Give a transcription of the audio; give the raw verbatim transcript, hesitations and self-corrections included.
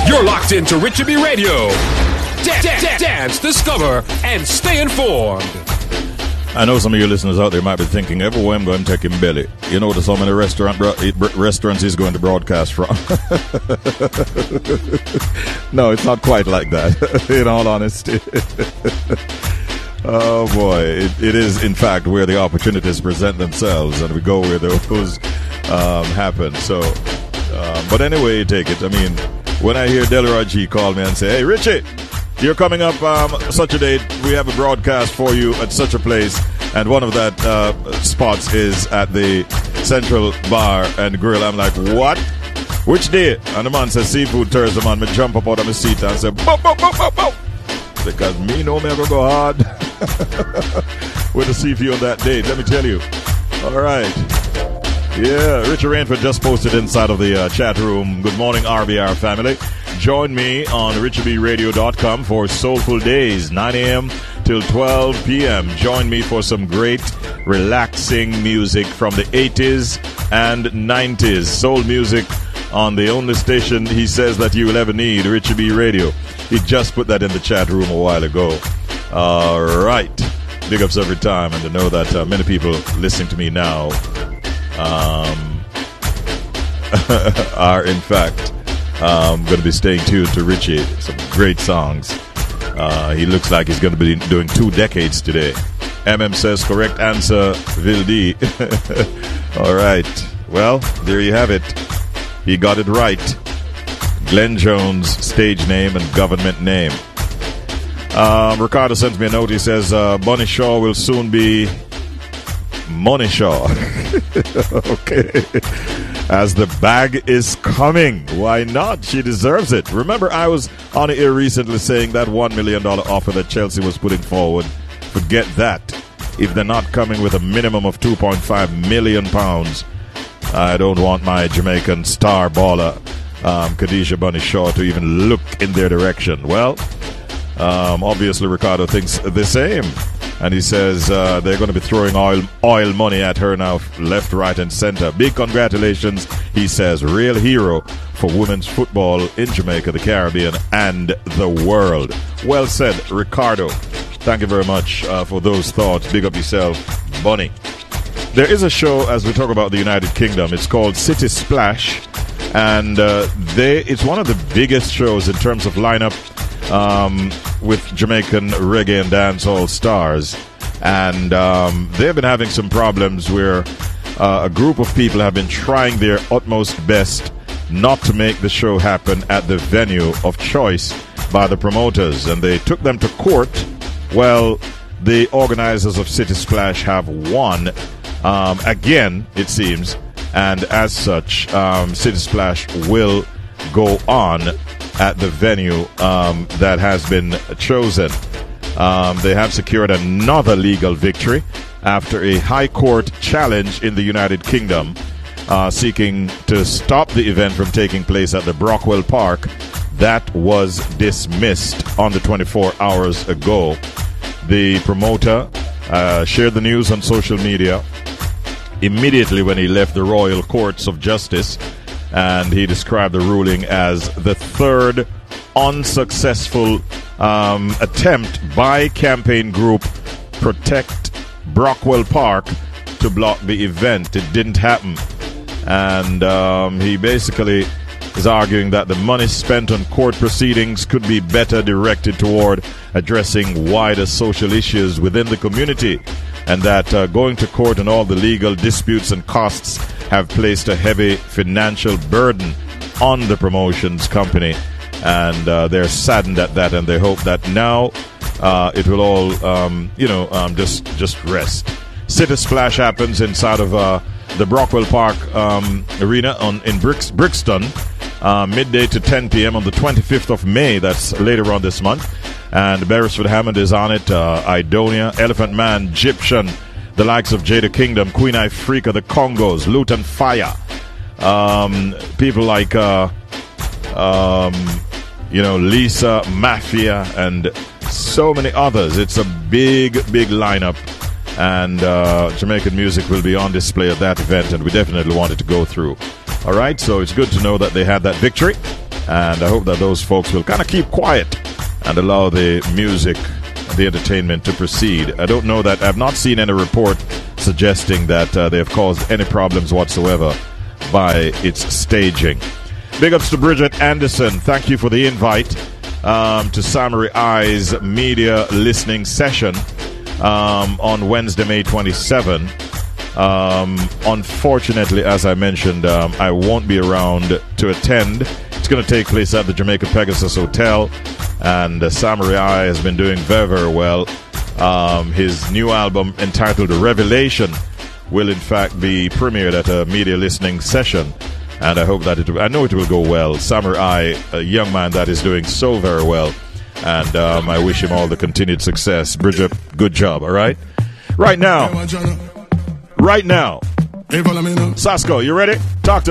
You're locked into Richie B Radio. Dance, dance, dance, discover, and stay informed. I know some of your listeners out there might be thinking, everywhere I'm going to take him belly. You know, there's so many restaurant, bro- restaurants he's going to broadcast from. No, it's not quite like that, in all honesty. Oh, boy. It, it is, in fact, where the opportunities present themselves, and we go where those um, happen. So, um, but anyway, you take it. I mean, when I hear Delroy G call me and say, hey, Richie, you're coming up um, such a date. We have a broadcast for you at such a place. And one of that uh, spots is at the Central Bar and Grill. I'm like, what? Which day? And the man says, Seafood Thursday, man. Me jump up out of my seat and say, boop, boop, boop, boop, boop. Because me know me ever go hard with the seafood on that date. Let me tell you. All right. Yeah, Richard Rainford just posted inside of the uh, chat room. Good morning, R B R family. Join me on richie b radio dot com for Soulful Days, nine a.m. till twelve p.m. Join me for some great, relaxing music from the eighties and nineties. Soul music on the only station he says that you will ever need, Richie B Radio. He just put that in the chat room a while ago. All right. Big ups every time, and to know that uh, many people listening to me now um, are, in fact, um, going to be staying tuned to Richie. Some great songs. Uh, he looks like he's going to be doing two decades today. M M says, correct answer, Vildi. All right. Well, there you have it. He got it right. Glenn Jones, stage name and government name. Um, Ricardo sends me a note. He says, uh, Bunny Shaw will soon be Money Shaw. Okay. As the bag is coming. Why not? She deserves it. Remember, I was on the air recently saying that one million dollars offer that Chelsea was putting forward. Forget that. If they're not coming with a minimum of two point five million pounds, I don't want my Jamaican star baller, um, Khadijah Bunny Shaw, to even look in their direction. Well, um, obviously Ricardo thinks the same. And he says uh, they're going to be throwing oil oil money at her now, left, right, and center. Big congratulations, he says. Real hero for women's football in Jamaica, the Caribbean, and the world. Well said, Ricardo. Thank you very much uh, for those thoughts. Big up yourself, Bunny. There is a show, as we talk about the United Kingdom. It's called City Splash. And uh, they it's one of the biggest shows in terms of lineup. Um, with Jamaican reggae and dancehall stars, and um, they've been having some problems where uh, a group of people have been trying their utmost best not to make the show happen at the venue of choice by the promoters, and they took them to court. Well, the organizers of City Splash have won um, again, it seems, and as such, um, City Splash will go on at the venue um, that has been chosen. Um, they have secured another legal victory after a high court challenge in the United Kingdom uh, seeking to stop the event from taking place at the Brockwell Park. That was dismissed under twenty-four hours ago. The promoter uh, shared the news on social media immediately when he left the Royal Courts of Justice, and he described the ruling as the third unsuccessful um, attempt by campaign group Protect Brockwell Park to block the event. It didn't happen. And um, he basically is arguing that the money spent on court proceedings could be better directed toward addressing wider social issues within the community, and that uh, going to court and all the legal disputes and costs have placed a heavy financial burden on the promotions company, and uh, they're saddened at that, and they hope that now uh, it will all, um, you know, um, just just rest. City Splash happens inside of uh, the Brockwell Park um, Arena on in Brix, Brixton, uh, midday to ten p.m. on the twenty-fifth of May. That's later on this month. And Beresford Hammond is on it, uh, Idonia, Elephant Man, Egyptian, the likes of Jada Kingdom, Queen Ifrika, the Congos, Luton Fire, um, people like, uh, um, you know, Lisa, Mafia, and so many others. It's a big, big lineup, and uh, Jamaican music will be on display at that event, and we definitely wanted to go through. All right, so it's good to know that they had that victory. And I hope that those folks will kind of keep quiet and allow the music, the entertainment to proceed. I don't know that, I've not seen any report suggesting that uh, they have caused any problems whatsoever by its staging. Big ups to Bridget Anderson. Thank you for the invite um, to Samurai Eyes Media Listening Session um, on Wednesday, May twenty-seventh. Um, unfortunately, as I mentioned, um, I won't be around to attend. It's going to take place at the Jamaica Pegasus Hotel, and uh, Samurai Eye has been doing very, very well. Um, his new album entitled Revelation will in fact be premiered at a media listening session, and I hope that it will, I know it will go well. Samurai, a young man that is doing so very well, and um, I wish him all the continued success. Bridget, good job, all right? Right now, right now, Sasko, you ready? Talk to